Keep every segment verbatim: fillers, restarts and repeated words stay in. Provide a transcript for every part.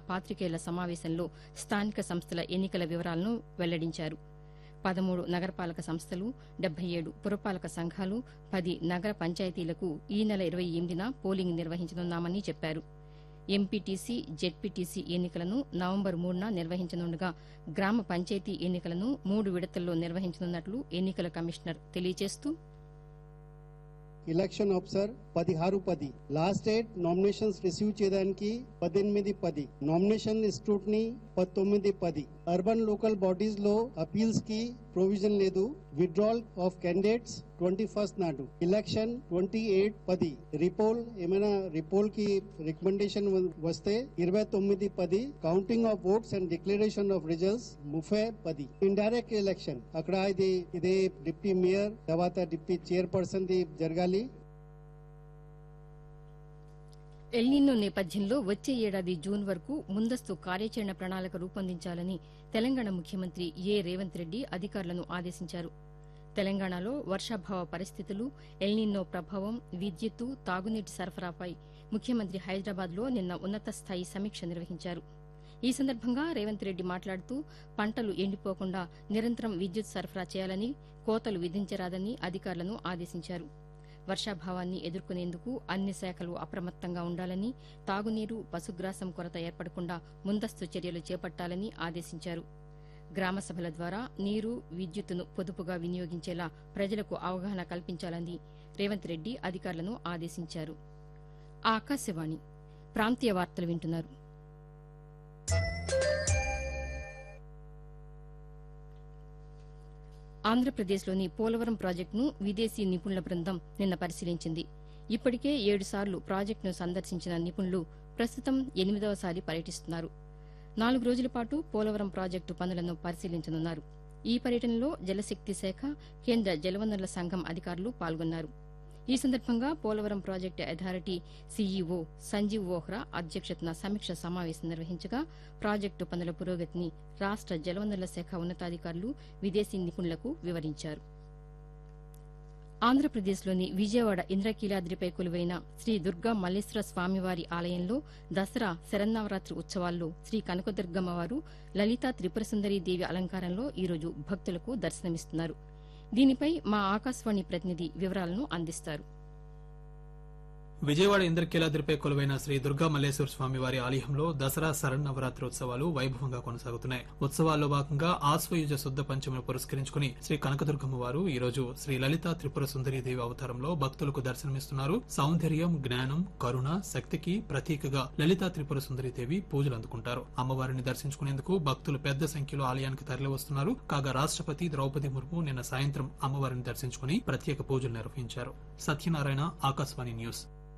పాతికేయుల సమావేశంలో స్థానిక సంస్థల ఎన్నికల వివరాలను వెల్లడించారు. పదమూడు నగరపాలక సంస్థలు, డెబ్బై ఏడు పురపాలక సంఘాలు, పది నగర పంచాయతీలకు ఈ నెల ఇరవై ఎనిమిదిన పోలింగ్ నిర్వహించనున్నామని చెప్పారు. ఎంపీటీసీ, జెడ్పీటీసీ ఎన్నికలను నవంబర్ మూడున నిర్వహించనుండగా గ్రామ పంచాయతీ ఎన్నికలను మూడు విడతల్లో నిర్వహించనున్నట్లు ఎన్నికల కమిషనర్ తెలియజేస్తూ, ఎలక్షన్ ఆఫీసర్ పదిహారు పది లాస్ట్ డేట్ నామినేషన్స్ రిసీవ్ చేయడానికి పద్దెనిమిది పది నామినేషన్ స్క్రూటినీ పంతొమ్మిది పది అర్బన్ లోకల్ బాడీస్ లో అపీల్స్ కి ప్రొవిజన్ లేదు. Withdrawal of candidates twenty first నాడు ఎలక్షన్ ట్వంటీ ఎయిట్ పది రిపోల్ ఏమైనా రిపోల్ కి రికమెండేషన్ వస్తే ఇరవై తొమ్మిది పది counting of votes and declaration of results ముప్పై పది ఇండైరెక్ట్ ఎలక్షన్ అక్కడ ఇది ఇదే డిప్యూటీ మేయర్ తర్వాత డిప్యూటీ చైర్పర్సన్ ది జరగాలి. ఎల్నినో నేపథ్యంలో వచ్చే ఏడాది జూన్ వరకు ముందస్తు కార్యాచరణ ప్రణాళిక రూపొందించాలని తెలంగాణ ముఖ్యమంత్రి ఏ రేవంత్ రెడ్డి అధికారులను ఆదేశించారు. తెలంగాణలో వర్షాభావ పరిస్థితులు, ఎల్నినో ప్రభావం, విద్యుత్తు, తాగునీటి సరఫరాపై ముఖ్యమంత్రి హైదరాబాద్లో నిన్న ఉన్నత స్థాయి సమీక్ష నిర్వహించారు. ఈ సందర్భంగా రేవంత్ రెడ్డి మాట్లాడుతూ పంటలు ఎండిపోకుండా నిరంతరం విద్యుత్ సరఫరా చేయాలని, కోతలు విధించరాదని అధికారులను ఆదేశించారు. వర్షాభావాన్ని ఎదుర్కొనేందుకు అన్ని శాఖలు అప్రమత్తంగా ఉండాలని, తాగునీరు, పశుగ్రాసం కొరత ఏర్పడకుండా ముందస్తు చర్యలు చేపట్టాలని ఆదేశించారు. గ్రామ సభల ద్వారా నీరు, విద్యుత్తును పొదుపుగా వినియోగించేలా ప్రజలకు అవగాహన కల్పించాలని రేవంత్ రెడ్డి అధికారులను ఆదేశించారు. ఆకాశవాణి ప్రాంతీయ వార్తలు వింటున్నారు. ఆంధ్రప్రదేశ్లోని పోలవరం ప్రాజెక్టును విదేశీ నిపుణుల బృందం నిన్న పరిశీలించింది. ఇప్పటికే ఏడుసార్లు ప్రాజెక్టును సందర్శించిన నిపుణులు ప్రస్తుతం ఎనిమిదవసారి పర్యటిస్తున్నారు. నాలుగు రోజుల పాటు పోలవరం ప్రాజెక్టు పనులను పరిశీలించనున్నారు. ఈ పర్యటనలో జలశక్తి శాఖ, కేంద్ర జలవనరుల సంఘం అధికారులు పాల్గొన్నారు. ఈ సందర్భంగా Polavaram project authority CEO Sanjeev Vohra అధ్యక్షతన సమీక్ష సమావేశం నిర్వహించగా ప్రాజెక్టు పనుల పురోగతిని రాష్ట జలవనరుల శాఖ ఉన్నతాధికారులు విదేశీ నిపుణులకు వివరించారు. ఆంధ్రప్రదేశ్లోని విజయవాడ ఇంద్రకీలాద్రిపై కొలువైన శ్రీ దుర్గా మల్లేశ్వర స్వామివారి ఆలయంలో దసరా శరన్నవరాత్రి ఉత్సవాల్లో శ్రీ కనకదుర్గమ్మవారు లలితా త్రిపురసుందరీ దేవి అలంకారంలో ఈరోజు భక్తులకు దర్శనమిస్తున్నారు. దీనిపై మా ఆకాశవాణి ప్రతినిధి వివరాలను అందిస్తారు. విజయవాడ ఇంద్రకీలాద్రిపై కొలువైన శ్రీ దుర్గా మల్లేశ్వర స్వామి వారి ఆలయంలో దసరా శరన్నవరాత్రి ఉత్సవాలు వైభవంగా కొనసాగుతున్నాయి. ఉత్సవాల్లో భాగంగా ఆశ్వయుజ శుద్ధ పంచమిని పురస్కరించుకుని శ్రీ కనకదుర్గమ్మ వారు ఈ రోజు శ్రీ లలితా త్రిపుర సుందరీ దేవి అవతారంలో భక్తులకు దర్శనమిస్తున్నారు. సౌందర్యం, జ్ఞానం, కరుణ, శక్తికి ప్రతీకగా లలితా త్రిపుర సుందరీ దేవి పూజలు అందుకుంటారు. అమ్మవారిని దర్శించుకునేందుకు భక్తులు పెద్ద సంఖ్యలో ఆలయానికి తరలివస్తున్నారు. కాగా రాష్టపతి ద్రౌపది ముర్ము నిన్న సాయంత్రం అమ్మవారిని దర్శించుకుని ప్రత్యేక పూజలు నిర్వహించారు. సత్యనారాయణ, ఆకాశవాణి న్యూస్.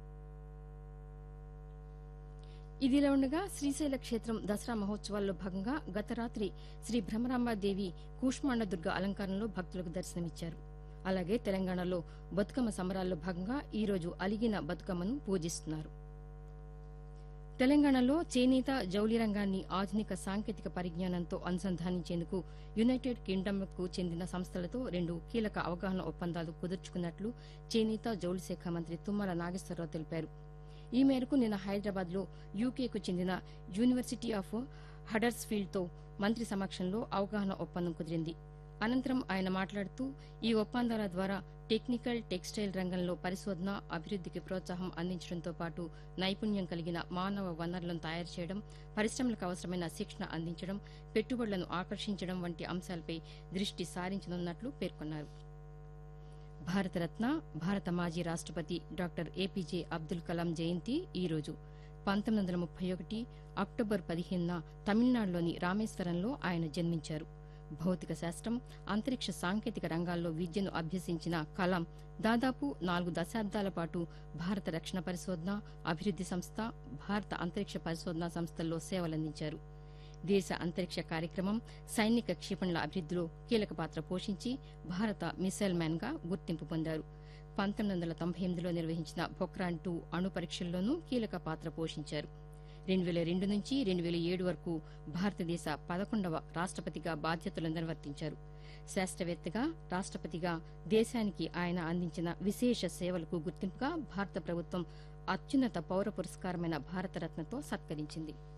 ఇదిలా ఉండగా శ్రీశైల క్షేత్రం దసరా మహోత్సవాల్లో భాగంగా గత రాత్రి శ్రీ భ్రమరాంబాదేవి కూష్మాండ దుర్గ అలంకారంలో భక్తులకు దర్శనమిచ్చారు. అలాగే తెలంగాణలో బతుకమ్మ సంబరాల్లో భాగంగా ఈ రోజు అలిగిన బతుకమ్మను పూజిస్తున్నారు. తెలంగాణలో చేనేత, జౌళి రంగాన్ని ఆధునిక సాంకేతిక పరిజ్ఞానంతో అనుసంధానించేందుకు యునైటెడ్ కింగ్డమ్కు చెందిన సంస్థలతో రెండు కీలక అవగాహన ఒప్పందాలు కుదుర్చుకున్నట్లు చేనేత, జౌళి శాఖ మంత్రి తుమ్మల నాగేశ్వరరావు తెలిపారు. ఈ మేరకు నిన్న హైదరాబాద్ లో యూకేకు చెందిన యూనివర్సిటీ ఆఫ్ హడర్స్ఫీల్డ్ తో మంత్రి సమక్షంలో అవగాహన ఒప్పందం కుదిరింది. అనంతరం ఆయన మాట్లాడుతూ ఈ ఒప్పందాల ద్వారా టెక్నికల్, టెక్స్టైల్ రంగంలో పరిశోధన, అభివృద్దికి ప్రోత్సాహం అందించడంతో పాటు నైపుణ్యం కలిగిన మానవ వనరులను తయారు చేయడం, పరిశ్రమలకు అవసరమైన శిక్షణ అందించడం, పెట్టుబడులను ఆకర్షించడం వంటి అంశాలపై దృష్టి సారించనున్నట్లు పేర్కొన్నారు. భారతరత్న, భారత మాజీ రాష్టపతి డాక్టర్ ఏపీజే అబ్దుల్ కలాం జయంతి ఈ రోజు. పంతొమ్మిది వందల ముప్పై ఒకటి అక్టోబర్ పదిహేనున తమిళనాడులోని రామేశ్వరంలో ఆయన జన్మించారు. భౌతిక శాస్త్రం, అంతరిక్ష సాంకేతిక రంగాల్లో విద్యను అభ్యసించిన కలాం దాదాపు నాలుగు దశాబ్దాల పాటు భారత రక్షణ పరిశోధన, అభివృద్ది సంస్థ, భారత అంతరిక్ష పరిశోధనా సంస్థల్లో సేవలందించారు. దేశ అంతరిక్ష కార్యక్రమం, సైనిక క్షిపణుల అభివృద్దిలో కీలక పాత్ర పోషించి భారత మిసైల్ మ్యాన్ గా గుర్తింపు పొందారు. పంతొమ్మిది వందల తొంభై ఎనిమిదిలో నిర్వహించిన పొఖ్రాన్ టూ అణు పరీక్షల్లోనూ కీలక పాత్ర పోషించారు. రెండు వేల రెండు నుంచి రెండు వేల ఏడు వరకు భారతదేశ పదకొండవ రాష్టపతిగా బాధ్యతలు నిర్వర్తించారు. శాస్త్రవేత్తగా, రాష్టపతిగా దేశానికి ఆయన అందించిన విశేష సేవలకు గుర్తింపుగా భారత ప్రభుత్వం అత్యున్నత పౌర పురస్కారమైన భారతరత్నతో సత్కరించింది.